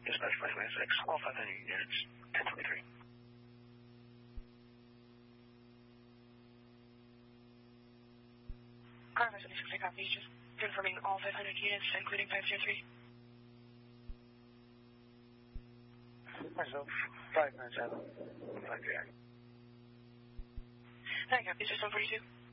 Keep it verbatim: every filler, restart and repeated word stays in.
Dispatch five twenty-six, all five hundred units, ten twenty-three. Car five seventy-six, I copy. Just confirming all five hundred units, including five zero three. Myself, five nine seven, five three. I copy. System forty-two.